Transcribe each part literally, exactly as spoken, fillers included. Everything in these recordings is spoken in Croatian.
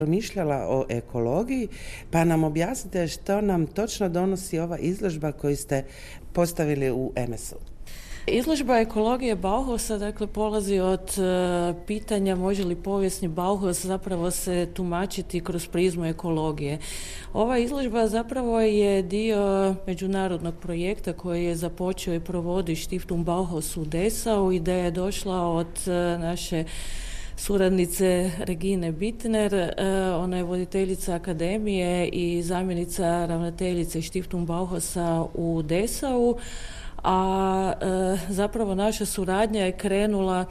promišljala o ekologiji, pa nam objasnite što nam točno donosi ova izložba koju ste postavili u em es u. Izložba ekologije Bauhausa dakle polazi od uh, pitanja može li povijesni Bauhaus zapravo se tumačiti kroz prizmu ekologije. Ova izložba zapravo je dio međunarodnog projekta koji je započeo i provodi Stiftung Bauhaus u Dessau. Ideja je došla od uh, naše suradnice Regine Bittner, uh, ona je voditeljica akademije i zamjenica ravnateljice Stiftung Bauhausa u Dessau. A e, zapravo naša suradnja je krenula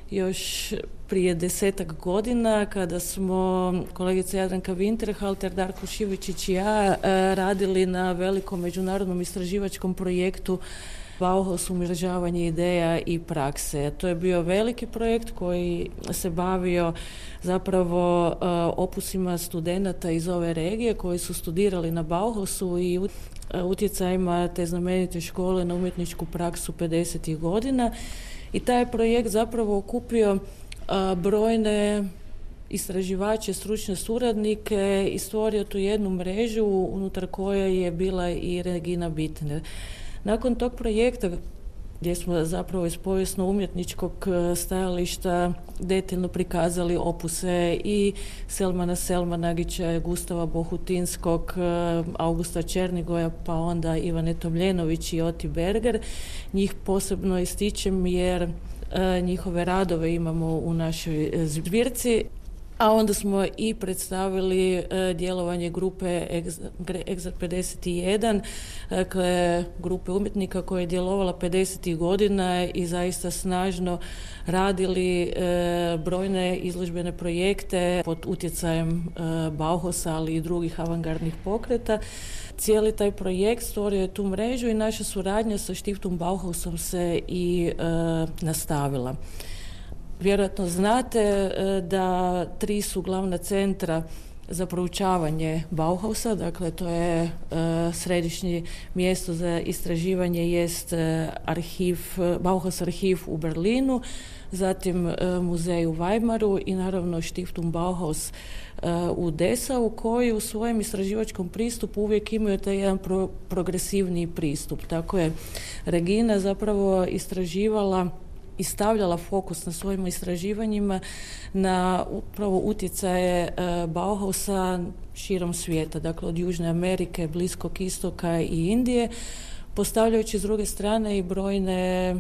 još prije desetak godina kada smo kolegica Jadranka Winterhalter, Darko Šivičić i ja e, radili na velikom međunarodnom istraživačkom projektu Bauhaus umrežavanje ideja i prakse. To je bio veliki projekt koji se bavio zapravo uh, opusima studenata iz ove regije koji su studirali na Bauhausu i uh, utjecajima te znamenite škole na umjetničku praksu pedesetih godina. I taj projekt zapravo okupio uh, brojne istraživače, stručne suradnike i stvorio tu jednu mrežu unutar koje je bila i Regina Bittner. Nakon tog projekta gdje smo zapravo iz povijesno-umjetničkog stajališta detaljno prikazali opuse i Selmana Selmanagića, Gustava Bohutinskog, Augusta Černigoja, pa onda Ivane Tomljenović i Oti Berger. Njih posebno ističem jer njihove radove imamo u našoj zbirci. A onda smo i predstavili e, djelovanje grupe Exar pedeset jedan, dakle grupe umjetnika koja je djelovala pedesetih godina i zaista snažno radili e, brojne izložbene projekte pod utjecajem e, Bauhausa, ali i drugih avangardnih pokreta. Cijeli taj projekt stvorio je tu mrežu i naša suradnja sa Stiftung Bauhausom se i e, nastavila. Vjerojatno znate da tri su glavna centra za proučavanje Bauhausa, dakle to je uh, središnje mjesto za istraživanje jest uh, arhiv, Bauhaus arhiv u Berlinu, zatim uh, muzej u Weimaru i naravno Stiftung Bauhaus uh, u Dessau, koji u svojem istraživačkom pristupu uvijek imaju taj jedan pro, progresivniji pristup. Tako je Regina zapravo istraživala i stavljala fokus na svojim istraživanjima na upravo utjecaje e, Bauhausa širom svijeta, dakle od Južne Amerike, Bliskog istoka i Indije, postavljajući s druge strane i brojne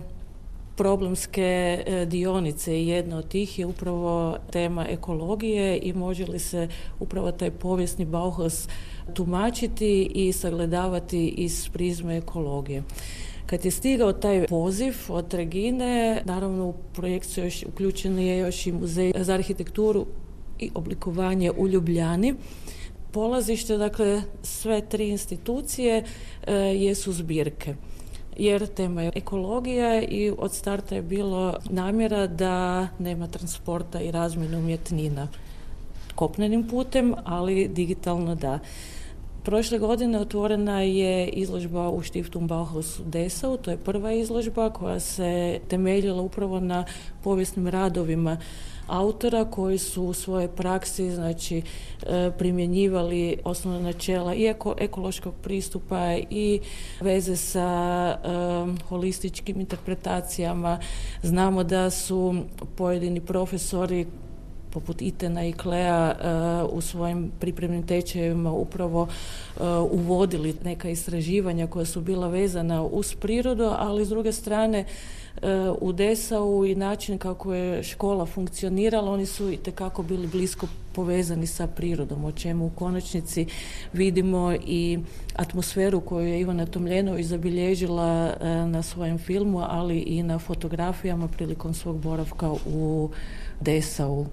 problemske e, dionice. Jedna od tih je upravo tema ekologije i može li se upravo taj povijesni Bauhaus tumačiti i sagledavati iz prizme ekologije. Kad je stigao taj poziv od Regine, naravno u projekt su još uključeni je još i muzej za arhitekturu i oblikovanje u Ljubljani. Polazište, dakle, sve tri institucije e, jesu zbirke. Jer tema je ekologija i od starta je bilo namjera da nema transporta i razmjene umjetnina kopnenim putem, ali digitalno da. Prošle godine otvorena je izložba u Stiftung Bauhaus u Dessau, to je prva izložba koja se temeljila upravo na povijesnim radovima autora koji su u svojoj praksi znači, primjenjivali osnovna načela i eko, ekološkog pristupa i veze sa um, holističkim interpretacijama. Znamo da su pojedini profesori poput Itena i Klea uh, u svojim pripremnim tečajevima upravo uh, uvodili neka istraživanja koja su bila vezana uz prirodu, ali s druge strane uh, u Dessau i način kako je škola funkcionirala, oni su itekako bili blisko povezani sa prirodom, o čemu u konačnici vidimo i atmosferu koju je Ivana Tomljenović zabilježila uh, na svojem filmu, ali i na fotografijama prilikom svog boravka u Dessau.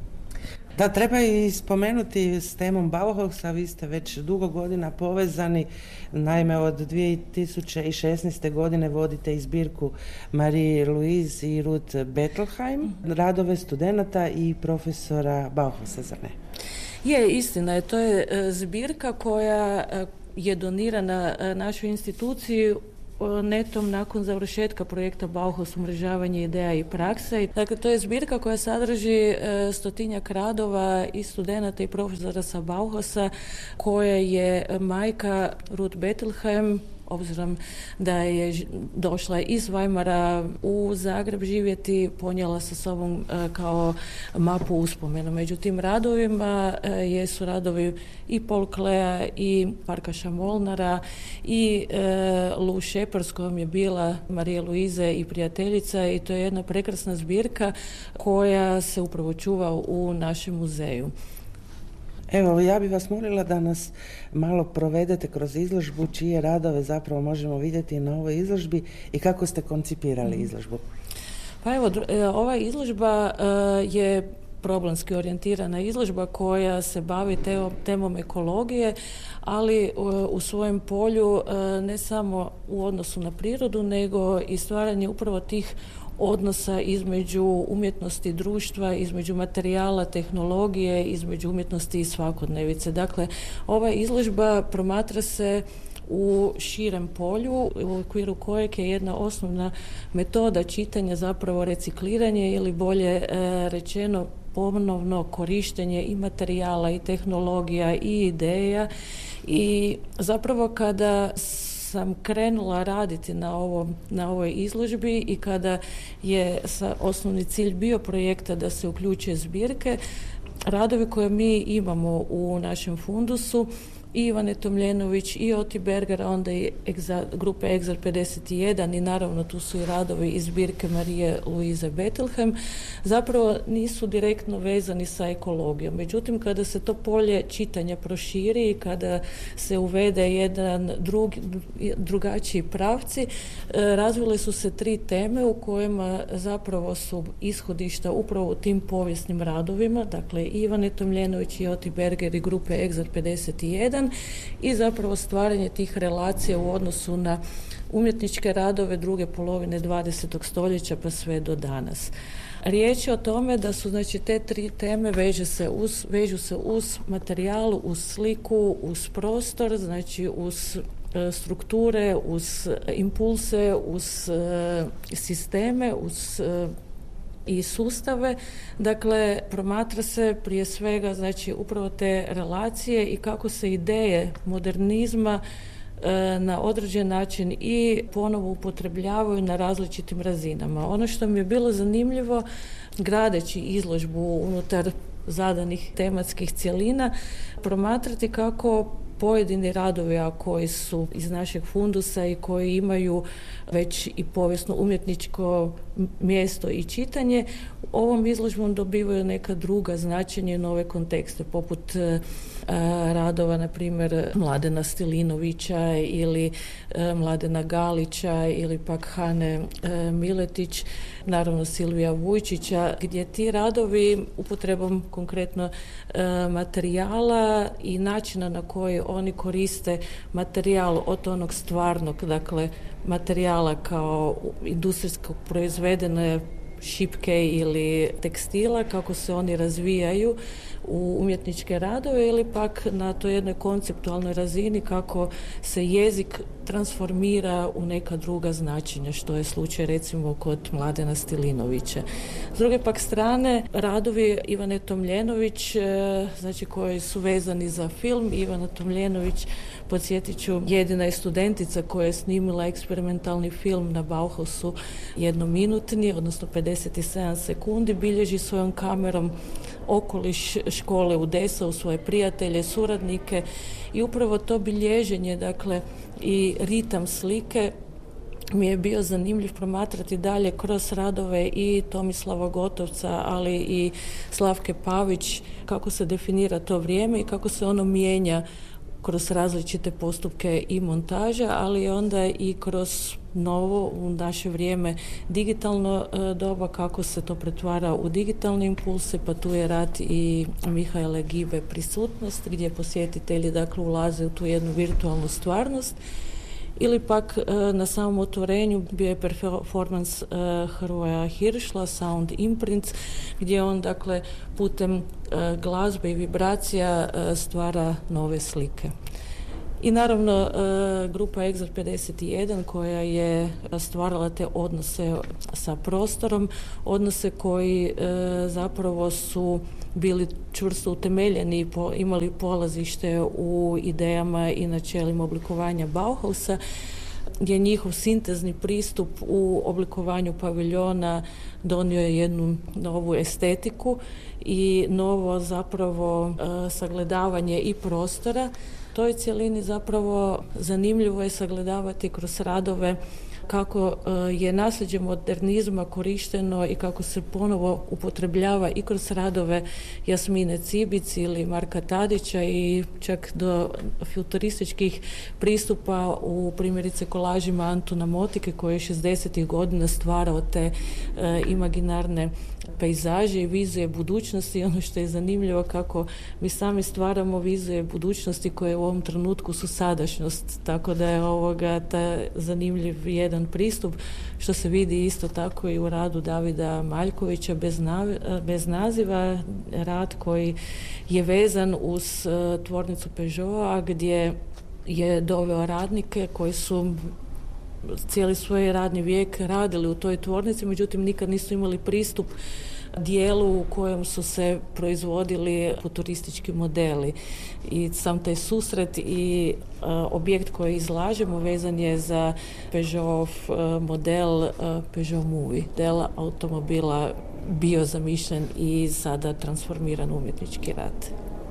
Da, treba i spomenuti s temom Bauhausa, vi ste već dugo godina povezani, naime od dvije tisuće šesnaeste. godine vodite i zbirku Marie-Louise i Ruth Bettelheim, radove studenata i profesora Bauhausa, zar ne? Je, istina je, to je zbirka koja je donirana našoj instituciji netom nakon završetka projekta Bauhaus umrežavanje ideja i prakse. Dakle, to je zbirka koja sadrži stotinjak radova i studenata i profesora sa Bauhausa, koje je majka Ruth Bettelheim, obzirom da je došla iz Weimara u Zagreb živjeti, ponijela sa sobom kao mapu uspomenu. Među tim radovima jesu radovi i Paul Klea i Farkaša Molnara i Lou Shepard, s kojom je bila Marije Luize i prijateljica, i to je jedna prekrasna zbirka koja se upravo čuva u našem muzeju. Evo, ja bih vas molila da nas malo provedete kroz izložbu, čije radove zapravo možemo vidjeti na ovoj izložbi i kako ste koncipirali izložbu. Pa evo, ova izložba je problemski orijentirana izložba koja se bavi temom ekologije, ali u svojem polju ne samo u odnosu na prirodu, nego i stvaranje upravo tih odnosa između umjetnosti društva, između materijala, tehnologije, između umjetnosti i svakodnevice. Dakle, ova izložba promatra se u širem polju, u okviru kojeg je jedna osnovna metoda čitanja zapravo recikliranje, ili bolje rečeno ponovno korištenje i materijala i tehnologija i ideja. I zapravo kada sam krenula raditi na, ovo, na ovoj izložbi i kada je sa osnovni cilj bio projekta da se uključe zbirke, radovi koje mi imamo u našem fundusu, i Ivane Tomljenović i Oti Berger, onda i Exa, grupe Exar pedeset jedan, i naravno tu su i radovi iz zbirke Marije Luize Bettelheim, zapravo nisu direktno vezani sa ekologijom. Međutim, kada se to polje čitanja proširi i kada se uvede jedan drug, drugačiji pravci, razvile su se tri teme u kojima zapravo su ishodišta upravo u tim povijesnim radovima, dakle Ivane Tomljenović i Oti Berger i grupe Exar pedeset jedan, i zapravo stvaranje tih relacija u odnosu na umjetničke radove druge polovine dvadesetog stoljeća pa sve do danas. Riječ je o tome da su, znači, te tri teme veže se uz, vežu se uz materijalu, uz sliku, uz prostor, znači uz strukture, uz impulse, uz sisteme, uz i sustave. Dakle, promatra se prije svega, znači, upravo te relacije i kako se ideje modernizma e, na određen način i ponovo upotrebljavaju na različitim razinama. Ono što mi je bilo zanimljivo gradeći izložbu unutar zadanih tematskih cjelina, promatrati kako pojedini radovi, a koji su iz našeg fundusa i koji imaju već i povijesno umjetničko mjesto i čitanje, ovom izložbom dobivaju neka druga značenja i nove kontekste, poput e, radova, na primjer, Mladena Stilinovića ili e, Mladena Galića ili pak Hane e, Miletić, naravno Silvija Vujčića, gdje ti radovi upotrebom konkretno e, materijala i načina na koji oni koriste materijal od onog stvarnog, dakle materijala kao industrijskog proizvedene šipke ili tekstila, kako se oni razvijaju u umjetničke radove, ili pak na toj jednoj konceptualnoj razini kako se jezik transformira u neka druga značenja, što je slučaj recimo kod Mladena Stilinovića. S druge pak strane, radovi Ivane Tomljenović, znači koji su vezani za film. Ivana Tomljenović, podsjetit ću, jedina je studentica koja je snimila eksperimentalni film na Bauhausu jednominutni, odnosno pedeset sedam sekundi, bilježi svojom kamerom okoliš škole u Dessau, svoje prijatelje, suradnike, i upravo to bilježenje, dakle, i ritam slike mi je bio zanimljiv promatrati dalje kroz radove i Tomislava Gotovca, ali i Slavke Pavić, kako se definira to vrijeme i kako se ono mijenja kroz različite postupke i montaža, ali onda i kroz novo u naše vrijeme digitalno e, doba, kako se to pretvara u digitalne impulse, pa tu je rad i Mihaele Gibe Prisutnost, gdje posjetitelji, dakle, ulaze u tu jednu virtualnu stvarnost. Ili pak e, na samom otvorenju bio je performans e, Hrvoja Hiršla, Sound Imprints, gdje on, dakle, putem e, glazbe i vibracija e, stvara nove slike. I naravno grupa Egzar pedeset jedan koja je stvarala te odnose sa prostorom, odnose koji zapravo su bili čvrsto utemeljeni i imali polazište u idejama i načelima oblikovanja Bauhausa, gdje njihov sintezni pristup u oblikovanju paviljona donio je jednu novu estetiku i novo zapravo sagledavanje i prostora. Toj cjelini zapravo zanimljivo je sagledavati kroz radove kako je nasljeđe modernizma korišteno i kako se ponovo upotrebljava i kroz radove Jasmine Cibic ili Marka Tadića i čak do futurističkih pristupa u primjerice kolažima Antuna Motike koji je šezdesetih godina stvarao te e, imaginarne pejzaže i vizije budućnosti. Ono što je zanimljivo kako mi sami stvaramo vizije budućnosti koje u ovom trenutku su sadašnjost, tako da je ovoga ta zanimljiv jedan pristup što se vidi isto tako i u radu Davida Maljkovića bez, nav, bez naziva, rad koji je vezan uz uh, tvornicu Peugeota gdje je doveo radnike koji su cijeli svoj radni vijek radili u toj tvornici, međutim nikad nisu imali pristup dijelu u kojem su se proizvodili futuristički modeli. I sam taj susret i uh, objekt koji izlažemo vezan je za Peugeotov uh, model uh, Peugeot Movie, model automobila bio zamišljen i sada transformiran u umjetnički rad.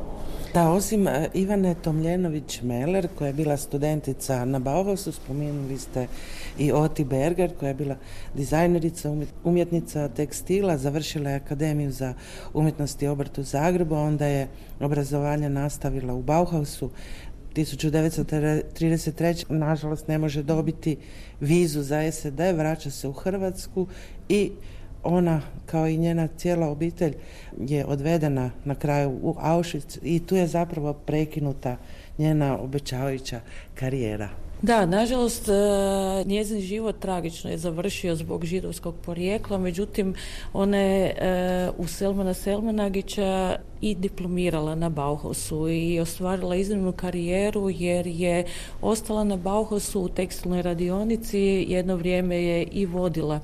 Da, osim Ivane Tomljenović-Meller, koja je bila studentica na Bauhausu, spomenuli ste i Oti Berger, koja je bila dizajnerica, umjetnica tekstila, završila je Akademiju za umjetnost i obrt u Zagrebu, onda je obrazovanje nastavila u Bauhausu. tisuću devetsto trideset treće. nažalost ne može dobiti vizu za S A D, vraća se u Hrvatsku i ona, kao i njena cijela obitelj, je odvedena na kraju u Auschwitz i tu je zapravo prekinuta njena obećavajuća karijera. Da, nažalost, njezin život tragično je završio zbog židovskog porijekla, međutim, ona je u Selmana Selmanagića i diplomirala na Bauhausu i ostvarila iznimnu karijeru jer je ostala na Bauhausu u tekstilnoj radionici, jedno vrijeme je i vodila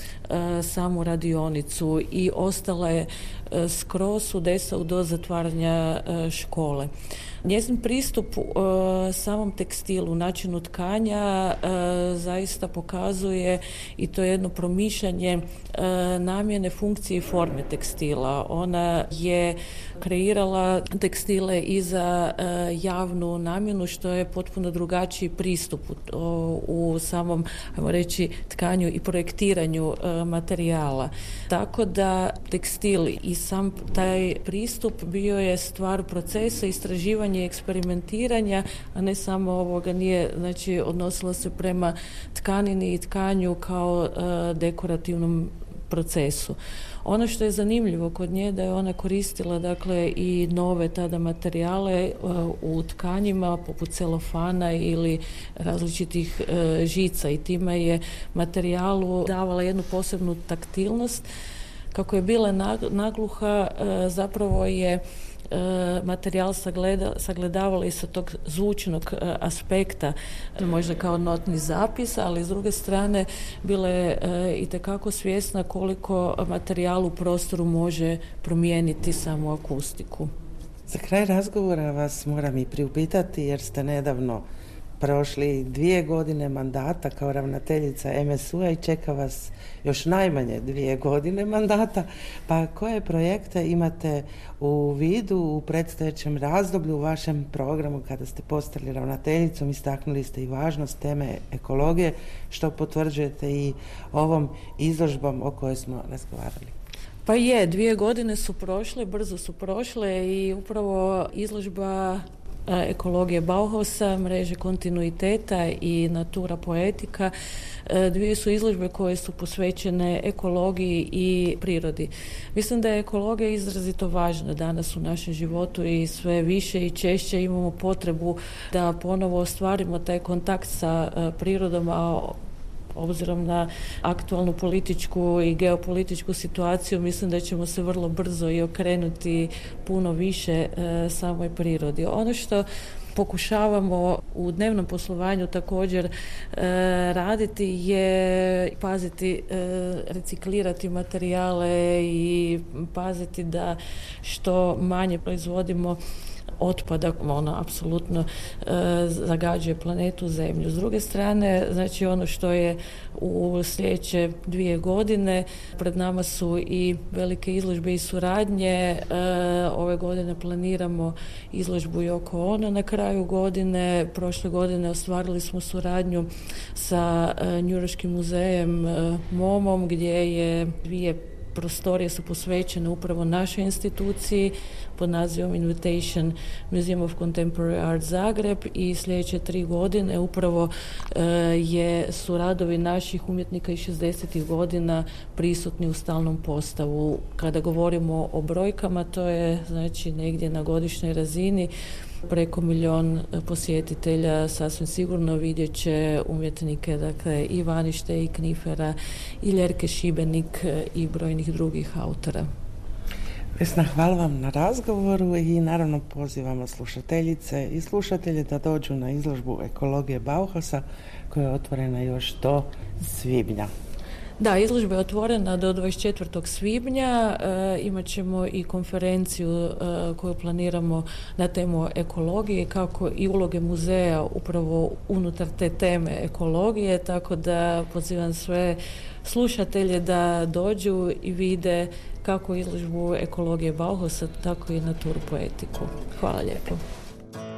samu radionicu i ostala je skroz u Dessau do zatvaranja škole. Njezin pristup uh, samom tekstilu, načinu tkanja uh, zaista pokazuje i to jedno promišljanje uh, namjene, funkcije i forme tekstila. Ona je kreirala tekstile i za uh, javnu namjenu, što je potpuno drugačiji pristup u, u samom, ajmo reći, tkanju i projektiranju uh, materijala. Tako da tekstil i sam taj pristup bio je stvar procesa, istraživanja i eksperimentiranja, a ne samo ovoga, nije, znači, odnosilo se prema tkanini i tkanju kao uh, dekorativnom procesu. Ono što je zanimljivo kod nje da je ona koristila dakle i nove tada materijale uh, u tkanjima poput celofana ili različitih uh, žica i time je materijalu davala jednu posebnu taktilnost. Kako je bila nagluha, uh, zapravo je materijal sagleda, sagledavali sa tog zvučnog aspekta, možda kao notni zapis, ali s druge strane bila je itekako svjesna koliko materijal u prostoru može promijeniti samu akustiku. Za kraj razgovora vas moram i priupitati jer ste nedavno prošli dvije godine mandata kao ravnateljica M S U-a i čeka vas još najmanje dvije godine mandata, pa koje projekte imate u vidu u predstojećem razdoblju u vašem programu kada ste postali ravnateljicom? Istaknuli ste i važnost teme ekologije, što potvrđujete i ovom izložbom o kojoj smo razgovarali. Pa je, dvije godine su prošle, brzo su prošle i upravo izložba ekologije Bauhausa, mreže kontinuiteta i natura poetika. Dvije su izložbe koje su posvećene ekologiji i prirodi. Mislim da je ekologija izrazito važna danas u našem životu i sve više i češće imamo potrebu da ponovo ostvarimo taj kontakt sa prirodom, a obzirom na aktualnu političku i geopolitičku situaciju, mislim da ćemo se vrlo brzo i okrenuti puno više e, samoj prirodi. Ono što pokušavamo u dnevnom poslovanju također e, raditi je paziti, e, reciklirati materijale i paziti da što manje proizvodimo otpada, ono apsolutno e, zagađuje planetu Zemlju. S druge strane, znači ono što je u sljedeće dvije godine, pred nama su i velike izložbe i suradnje. E, ove godine planiramo izložbu Yoko Ono na kraju godine. Prošle godine ostvarili smo suradnju sa e, Njujorškim muzejem e, momom, gdje je dvije prostorije su posvećene upravo našoj instituciji pod nazivom Invitation Museum of Contemporary Art Zagreb i sljedeće tri godine upravo e, je, su radovi naših umjetnika iz šezdesetih godina prisutni u stalnom postavu. Kada govorimo o brojkama, to je znači negdje na godišnjoj razini preko milion posjetitelja, sasvim sigurno vidjet će umjetnike, dakle i Vanište i Knifera i Ljerke Šibenik i brojnih drugih autora. Vesna, hvala vam na razgovoru i naravno pozivamo slušateljice i slušatelje da dođu na izložbu Ekologije Bauhausa koja je otvorena još do svibnja. Da, izložba je otvorena do dvadeset četvrtog svibnja. E, imat ćemo i konferenciju e, koju planiramo na temu ekologije, kako i uloge muzeja upravo unutar te teme ekologije, tako da pozivam sve slušatelje da dođu i vide kako izložbu Ekologije Bauhausa, tako i Naturu poetiku. Hvala lijepo.